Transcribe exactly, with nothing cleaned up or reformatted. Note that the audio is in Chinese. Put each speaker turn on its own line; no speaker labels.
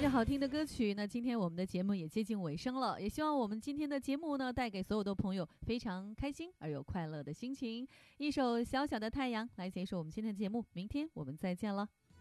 着好听的歌曲，那今天我们的节目也接近尾声了，也希望我们今天的节目呢，带给所有的朋友非常开心而有快乐的心情。一首小小的太阳来结束我们今天的节目，明天我们再见了。